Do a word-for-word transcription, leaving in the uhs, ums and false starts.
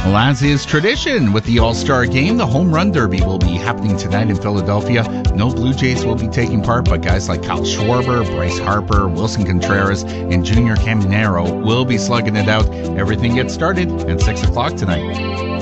Well, as is tradition with the All-Star Game, the Home Run Derby will be happening tonight in Philadelphia. No Blue Jays will be taking part, but guys like Kyle Schwarber, Bryce Harper, Wilson Contreras, and Junior Caminero will be slugging it out. Everything gets started at six o'clock tonight.